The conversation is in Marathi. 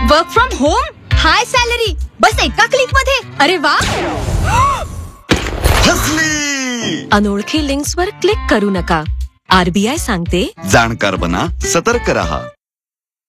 Work from home, high salary, बस एका क्लिक मध्ये. अरे वा. अनोळखी लिंक्सवर क्लिक करू नका. RBI सांगते, जाणकार बना, सतर्क रहा.